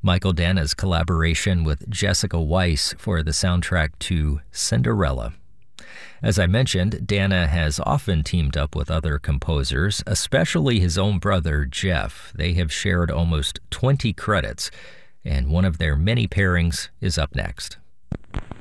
Michael Dana's collaboration with Jessica Weiss for the soundtrack to Cinderella. As I mentioned, Dana has often teamed up with other composers, especially his own brother, Jeff. They have shared almost 20 credits, and one of their many pairings is up next.